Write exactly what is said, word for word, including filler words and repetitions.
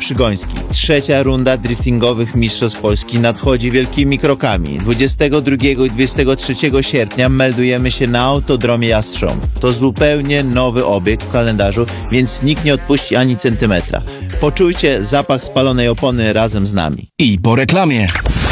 Przygoński. Trzecia runda driftingowych Mistrzostw Polski nadchodzi wielkimi krokami. dwudziestego drugiego i dwudziestego trzeciego sierpnia meldujemy się na Autodromie Jastrząb. To zupełnie nowy obieg w kalendarzu, więc nikt nie odpuści ani centymetra. Poczujcie zapach spalonej opony razem z nami. I po reklamie.